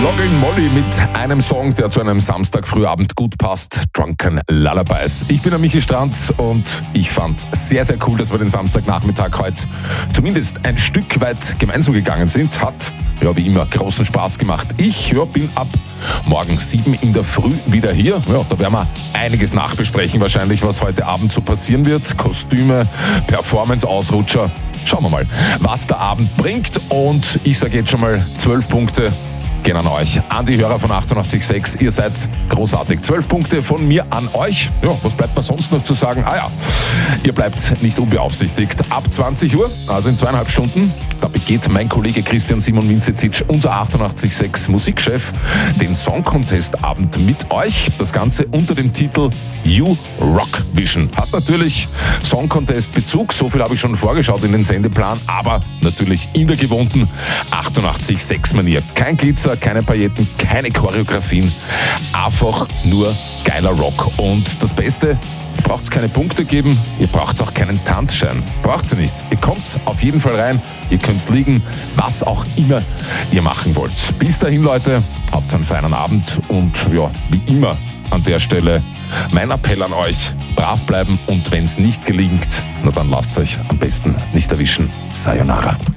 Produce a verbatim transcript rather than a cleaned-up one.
Flogging Molly mit einem Song, der zu einem Samstag-Frühabend gut passt. Drunken Lullabies. Ich bin der Michi Stranz und ich fand's sehr, sehr cool, dass wir den Samstagnachmittag heute zumindest ein Stück weit gemeinsam gegangen sind. Hat, ja, wie immer, großen Spaß gemacht. Ich ja, bin ab morgen sieben in der Früh wieder hier. Ja, da werden wir einiges nachbesprechen wahrscheinlich, was heute Abend so passieren wird. Kostüme, Performance-Ausrutscher. Schauen wir mal, was der Abend bringt. Und ich sage jetzt schon mal zwölf Punkte gehen an euch, an die Hörer von achtundachtzig Komma sechs. Ihr seid großartig. zwölf Punkte von mir an euch. Ja, was bleibt mir sonst noch zu sagen? Ah ja, ihr bleibt nicht unbeaufsichtigt. Ab zwanzig Uhr, also in zweieinhalb Stunden, da begeht mein Kollege Christian Simon Winzetic, unser achtundachtzig Komma sechs Musikchef, den Song Contest Abend mit euch. Das Ganze unter dem Titel You Rock Vision. Hat natürlich Song Contest Bezug, so viel habe ich schon vorgeschaut in den Sendeplan, aber natürlich in der gewohnten achtundachtzig Komma sechs Manier. Kein Glitzer, keine Pailletten, keine Choreografien, einfach nur geiler Rock. Und das Beste, ihr braucht keine Punkte geben, ihr braucht auch keinen Tanzschein. Braucht ihr nicht. Ihr kommt auf jeden Fall rein, ihr könnt liegen, was auch immer ihr machen wollt. Bis dahin, Leute, habt einen feinen Abend und ja, wie immer an der Stelle mein Appell an euch, brav bleiben und wenn es nicht gelingt, na dann lasst euch am besten nicht erwischen. Sayonara.